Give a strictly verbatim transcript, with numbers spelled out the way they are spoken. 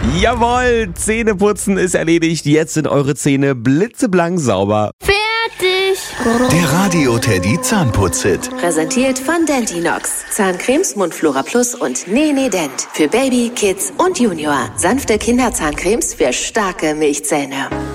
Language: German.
Jawohl, Zähneputzen ist erledigt. Jetzt sind eure Zähne blitzeblank sauber. Fertig! Der Radio Teddy Zahnputz-Hit. Präsentiert von Dentinox. Zahncremes, Mundflora Plus und Nene Dent. Für Baby, Kids und Junior. Sanfte Kinderzahncremes für starke Milchzähne.